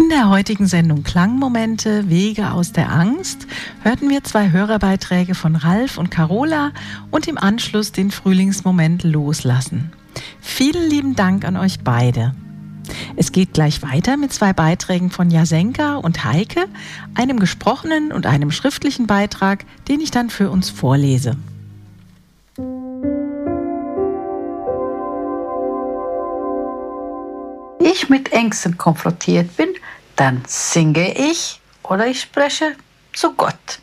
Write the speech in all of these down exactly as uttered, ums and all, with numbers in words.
In der heutigen Sendung Klangmomente, Wege aus der Angst hörten wir zwei Hörerbeiträge von Ralf und Carola und im Anschluss den Frühlingsmoment Loslassen. Vielen lieben Dank an euch beide. Es geht gleich weiter mit zwei Beiträgen von Jasenka und Heike, einem gesprochenen und einem schriftlichen Beitrag, den ich dann für uns vorlese. Ich mit Ängsten konfrontiert bin, dann singe ich oder ich spreche zu Gott.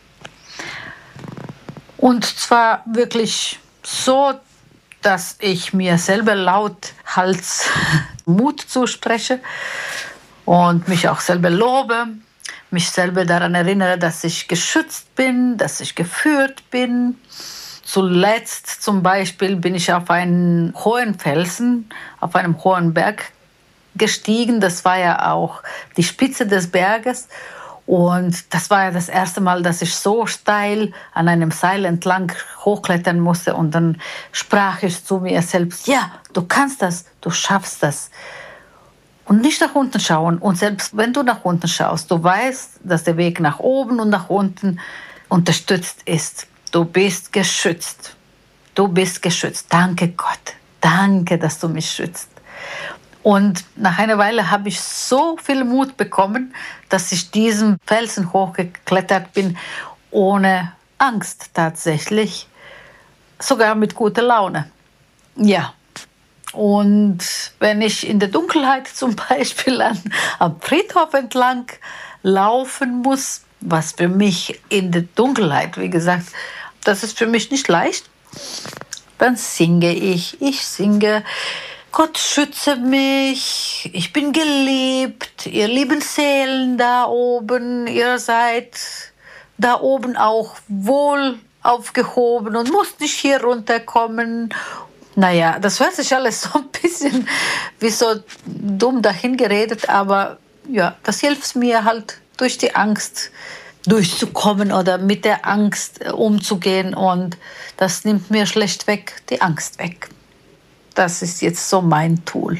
Und zwar wirklich so, dass ich mir selber lauthals Mut zuspreche und mich auch selber lobe, mich selber daran erinnere, dass ich geschützt bin, dass ich geführt bin. Zuletzt zum Beispiel bin ich auf einen hohen Felsen, auf einem hohen Berg gestiegen. Das war ja auch die Spitze des Berges. Und das war ja das erste Mal, dass ich so steil an einem Seil entlang hochklettern musste. Und dann sprach ich zu mir selbst, ja, du kannst das, du schaffst das. Und nicht nach unten schauen. Und selbst wenn du nach unten schaust, du weißt, dass der Weg nach oben und nach unten unterstützt ist. Du bist geschützt. Du bist geschützt. Danke Gott. Danke, dass du mich schützt. Und nach einer Weile habe ich so viel Mut bekommen, dass ich diesen Felsen hochgeklettert bin, ohne Angst tatsächlich, sogar mit guter Laune. Ja, und wenn ich in der Dunkelheit zum Beispiel an, am Friedhof entlang laufen muss, was für mich in der Dunkelheit, wie gesagt, das ist für mich nicht leicht, dann singe ich, ich singe, Gott schütze mich, ich bin geliebt, ihr lieben Seelen da oben, ihr seid da oben auch wohl aufgehoben und müsst nicht hier runterkommen. Naja, das hört sich alles so ein bisschen wie so dumm dahingeredet, aber ja, das hilft mir halt durch die Angst durchzukommen oder mit der Angst umzugehen und das nimmt mir schlechtweg die Angst weg. Das ist jetzt so mein Tool.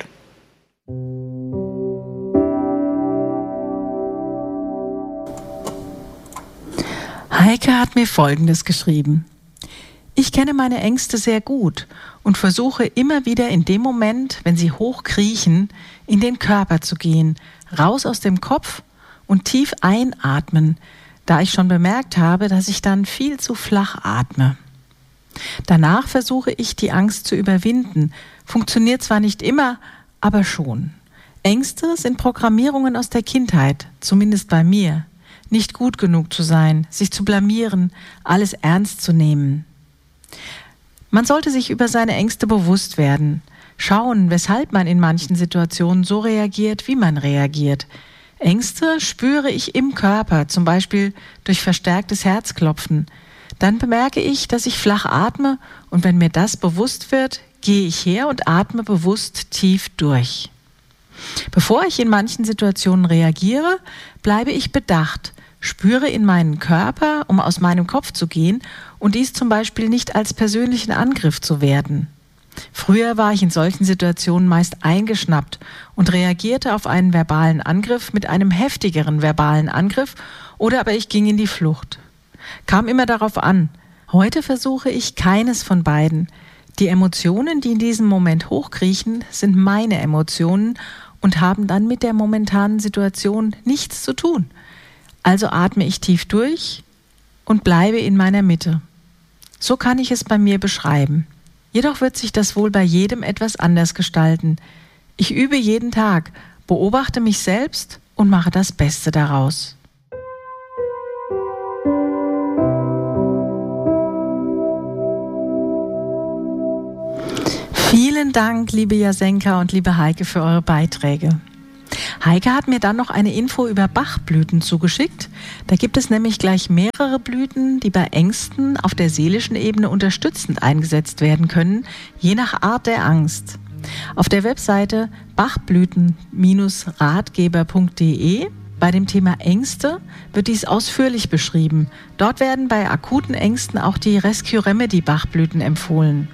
Heike hat mir Folgendes geschrieben. Ich kenne meine Ängste sehr gut und versuche immer wieder in dem Moment, wenn sie hochkriechen, in den Körper zu gehen, raus aus dem Kopf und tief einatmen, da ich schon bemerkt habe, dass ich dann viel zu flach atme. Danach versuche ich, die Angst zu überwinden. Funktioniert zwar nicht immer, aber schon. Ängste sind Programmierungen aus der Kindheit, zumindest bei mir. Nicht gut genug zu sein, sich zu blamieren, alles ernst zu nehmen. Man sollte sich über seine Ängste bewusst werden, schauen, weshalb man in manchen Situationen so reagiert, wie man reagiert. Ängste spüre ich im Körper, zum Beispiel durch verstärktes Herzklopfen. Dann bemerke ich, dass ich flach atme und wenn mir das bewusst wird, gehe ich her und atme bewusst tief durch. Bevor ich in manchen Situationen reagiere, bleibe ich bedacht, spüre in meinen Körper, um aus meinem Kopf zu gehen und dies zum Beispiel nicht als persönlichen Angriff zu werten. Früher war ich in solchen Situationen meist eingeschnappt und reagierte auf einen verbalen Angriff mit einem heftigeren verbalen Angriff oder aber ich ging in die Flucht. Kam immer darauf an. Heute versuche ich keines von beiden. Die Emotionen, die in diesem Moment hochkriechen, sind meine Emotionen und haben dann mit der momentanen Situation nichts zu tun. Also atme ich tief durch und bleibe in meiner Mitte. So kann ich es bei mir beschreiben. Jedoch wird sich das wohl bei jedem etwas anders gestalten. Ich übe jeden Tag, beobachte mich selbst und mache das Beste daraus. Vielen Dank, liebe Jasenka und liebe Heike, für eure Beiträge. Heike hat mir dann noch eine Info über Bachblüten zugeschickt. Da gibt es nämlich gleich mehrere Blüten, die bei Ängsten auf der seelischen Ebene unterstützend eingesetzt werden können, je nach Art der Angst. Auf der Webseite bachblüten Ratgeber punkt de bei dem Thema Ängste wird dies ausführlich beschrieben. Dort werden bei akuten Ängsten auch die Rescue Remedy Bachblüten empfohlen.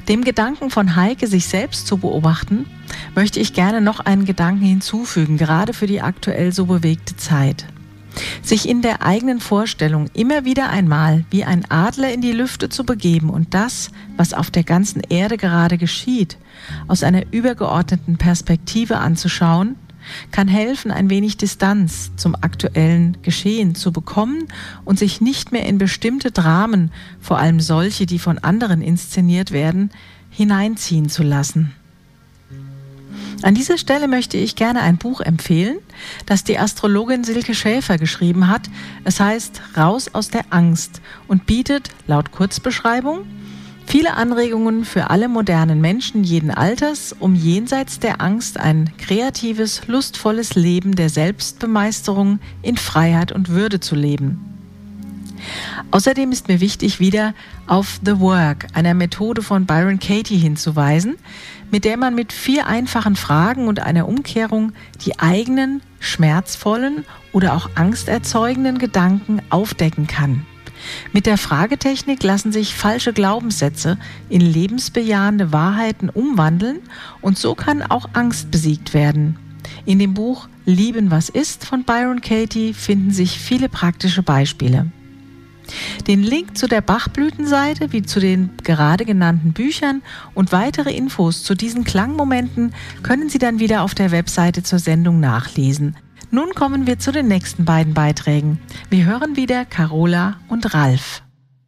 Dem Gedanken von Heike, sich selbst zu beobachten, möchte ich gerne noch einen Gedanken hinzufügen, gerade für die aktuell so bewegte Zeit. Sich in der eigenen Vorstellung immer wieder einmal wie ein Adler in die Lüfte zu begeben und das, was auf der ganzen Erde gerade geschieht, aus einer übergeordneten Perspektive anzuschauen, kann helfen, ein wenig Distanz zum aktuellen Geschehen zu bekommen und sich nicht mehr in bestimmte Dramen, vor allem solche, die von anderen inszeniert werden, hineinziehen zu lassen. An dieser Stelle möchte ich gerne ein Buch empfehlen, das die Astrologin Silke Schäfer geschrieben hat. Es heißt Raus aus der Angst und bietet, laut Kurzbeschreibung, viele Anregungen für alle modernen Menschen jeden Alters, um jenseits der Angst ein kreatives, lustvolles Leben der Selbstbemeisterung in Freiheit und Würde zu leben. Außerdem ist mir wichtig, wieder auf The Work, einer Methode von Byron Katie, hinzuweisen, mit der man mit vier einfachen Fragen und einer Umkehrung die eigenen, schmerzvollen oder auch angsterzeugenden Gedanken aufdecken kann. Mit der Fragetechnik lassen sich falsche Glaubenssätze in lebensbejahende Wahrheiten umwandeln und so kann auch Angst besiegt werden. In dem Buch Lieben, was ist von Byron Katie finden sich viele praktische Beispiele. Den Link zu der Bachblütenseite wie zu den gerade genannten Büchern und weitere Infos zu diesen Klangmomenten können Sie dann wieder auf der Webseite zur Sendung nachlesen. Nun kommen wir zu den nächsten beiden Beiträgen. Wir hören wieder Carola und Ralf.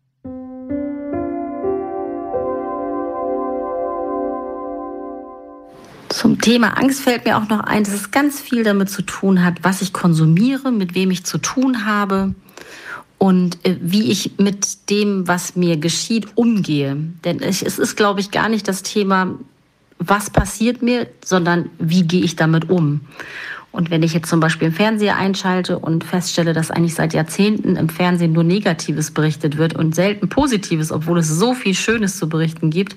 Zum Thema Angst fällt mir auch noch ein, dass es ganz viel damit zu tun hat, was ich konsumiere, mit wem ich zu tun habe und äh, wie ich mit dem, was mir geschieht, umgehe. Denn es ist, glaube ich, gar nicht das Thema, was passiert mir, sondern wie gehe ich damit um. Und wenn ich jetzt zum Beispiel im Fernseher einschalte und feststelle, dass eigentlich seit Jahrzehnten im Fernsehen nur Negatives berichtet wird und selten Positives, obwohl es so viel Schönes zu berichten gibt,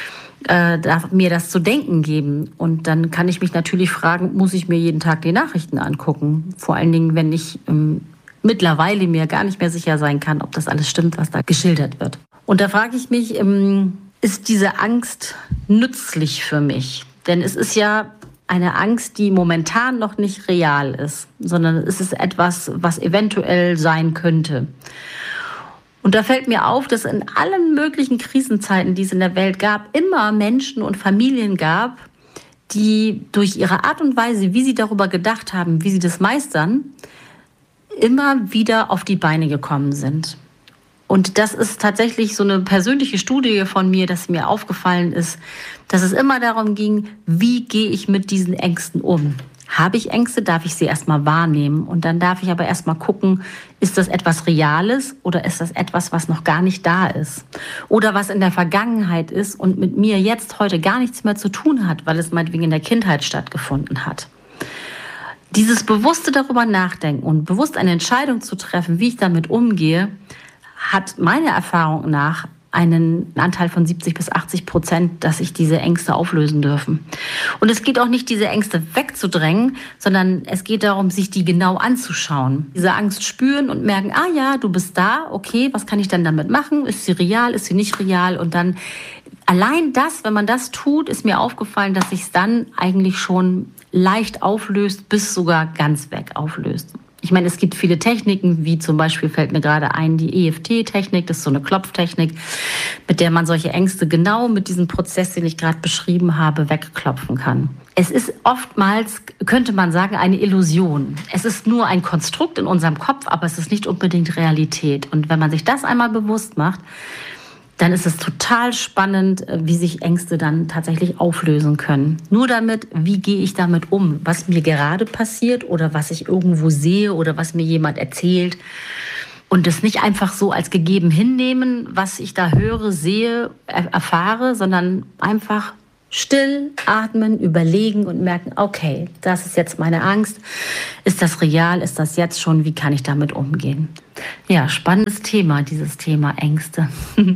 äh, darf mir das zu denken geben. Und dann kann ich mich natürlich fragen, muss ich mir jeden Tag die Nachrichten angucken? Vor allen Dingen, wenn ich ähm, mittlerweile mir gar nicht mehr sicher sein kann, ob das alles stimmt, was da geschildert wird. Und da frage ich mich, ähm, ist diese Angst nützlich für mich? Denn es ist ja eine Angst, die momentan noch nicht real ist, sondern es ist etwas, was eventuell sein könnte. Und da fällt mir auf, dass in allen möglichen Krisenzeiten, die es in der Welt gab, immer Menschen und Familien gab, die durch ihre Art und Weise, wie sie darüber gedacht haben, wie sie das meistern, immer wieder auf die Beine gekommen sind. Und das ist tatsächlich so eine persönliche Studie von mir, dass mir aufgefallen ist, dass es immer darum ging, wie gehe ich mit diesen Ängsten um? Habe ich Ängste, darf ich sie erstmal wahrnehmen. Und dann darf ich aber erstmal gucken, ist das etwas Reales oder ist das etwas, was noch gar nicht da ist? Oder was in der Vergangenheit ist und mit mir jetzt heute gar nichts mehr zu tun hat, weil es meinetwegen in der Kindheit stattgefunden hat. Dieses bewusste darüber nachdenken und bewusst eine Entscheidung zu treffen, wie ich damit umgehe, hat meiner Erfahrung nach einen Anteil von siebzig bis achtzig Prozent, dass sich diese Ängste auflösen dürfen. Und es geht auch nicht, diese Ängste wegzudrängen, sondern es geht darum, sich die genau anzuschauen. Diese Angst spüren und merken, ah ja, du bist da, okay, was kann ich denn damit machen? Ist sie real, ist sie nicht real? Und dann allein das, wenn man das tut, ist mir aufgefallen, dass sich es dann eigentlich schon leicht auflöst, bis sogar ganz weg auflöst. Ich meine, es gibt viele Techniken, wie zum Beispiel fällt mir gerade ein, die E F T-Technik, das ist so eine Klopftechnik, mit der man solche Ängste genau mit diesem Prozess, den ich gerade beschrieben habe, wegklopfen kann. Es ist oftmals, könnte man sagen, eine Illusion. Es ist nur ein Konstrukt in unserem Kopf, aber es ist nicht unbedingt Realität. Und wenn man sich das einmal bewusst macht, dann ist es total spannend, wie sich Ängste dann tatsächlich auflösen können. Nur damit, wie gehe ich damit um, was mir gerade passiert oder was ich irgendwo sehe oder was mir jemand erzählt. Und das nicht einfach so als gegeben hinnehmen, was ich da höre, sehe, erfahre, sondern einfach still atmen, überlegen und merken, okay, das ist jetzt meine Angst. Ist das real? Ist das jetzt schon? Wie kann ich damit umgehen? Ja, spannendes Thema, dieses Thema Ängste.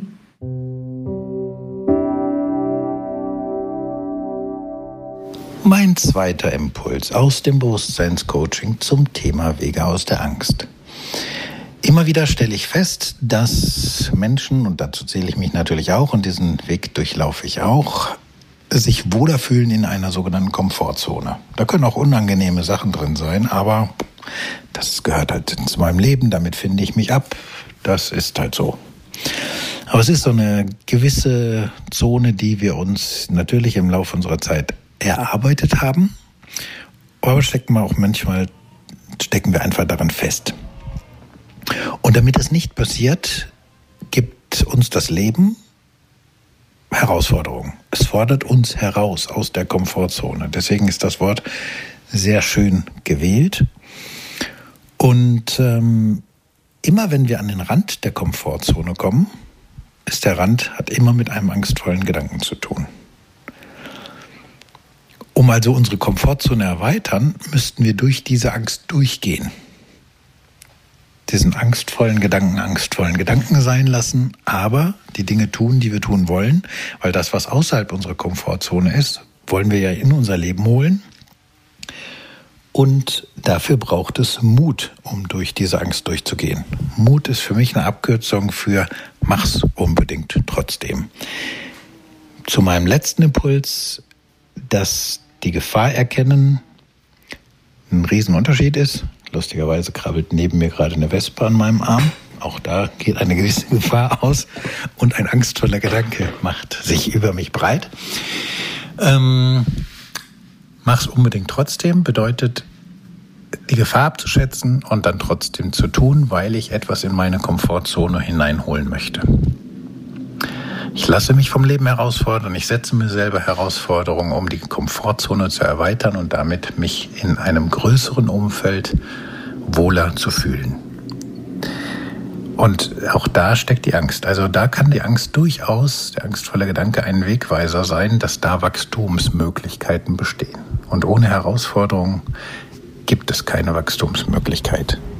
Mein zweiter Impuls aus dem Bewusstseinscoaching zum Thema Wege aus der Angst. Immer wieder stelle ich fest, dass Menschen, und dazu zähle ich mich natürlich auch, und diesen Weg durchlaufe ich auch, sich wohler fühlen in einer sogenannten Komfortzone. Da können auch unangenehme Sachen drin sein, aber das gehört halt zu meinem Leben, damit finde ich mich ab. Das ist halt so. Aber es ist so eine gewisse Zone, die wir uns natürlich im Laufe unserer Zeit erarbeitet haben, aber stecken wir auch manchmal, stecken wir einfach daran fest. Und damit es nicht passiert, gibt uns das Leben Herausforderungen. Es fordert uns heraus aus der Komfortzone. Deswegen ist das Wort sehr schön gewählt. Und ähm, immer wenn wir an den Rand der Komfortzone kommen, ist der Rand, hat immer mit einem angstvollen Gedanken zu tun. Um also unsere Komfortzone erweitern, müssten wir durch diese Angst durchgehen. Diesen angstvollen Gedanken angstvollen Gedanken sein lassen, aber die Dinge tun, die wir tun wollen, weil das, was außerhalb unserer Komfortzone ist, wollen wir ja in unser Leben holen. Und dafür braucht es Mut, um durch diese Angst durchzugehen. Mut ist für mich eine Abkürzung für mach's unbedingt trotzdem. Zu meinem letzten Impuls, dass die Gefahr erkennen ein Riesenunterschied ist. Lustigerweise krabbelt neben mir gerade eine Wespe an meinem Arm. Auch da geht eine gewisse Gefahr aus und ein angstvoller Gedanke macht sich über mich breit. Ähm, mach's unbedingt trotzdem bedeutet, die Gefahr abzuschätzen und dann trotzdem zu tun, weil ich etwas in meine Komfortzone hineinholen möchte. Ich lasse mich vom Leben herausfordern, ich setze mir selber Herausforderungen, um die Komfortzone zu erweitern und damit mich in einem größeren Umfeld wohler zu fühlen. Und auch da steckt die Angst. Also da kann die Angst durchaus, der angstvolle Gedanke, ein Wegweiser sein, dass da Wachstumsmöglichkeiten bestehen. Und ohne Herausforderungen gibt es keine Wachstumsmöglichkeit.